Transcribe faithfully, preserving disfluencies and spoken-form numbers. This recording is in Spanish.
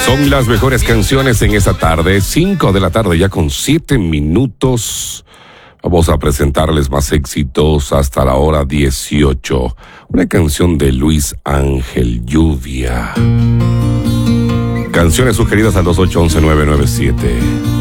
Son las mejores canciones en esta tarde, cinco de la tarde ya con siete minutos. Vamos a presentarles más éxitos hasta la hora dieciocho. Una canción de Luis Ángel, Lluvia. Canciones sugeridas al dos ocho uno uno nueve nueve siete.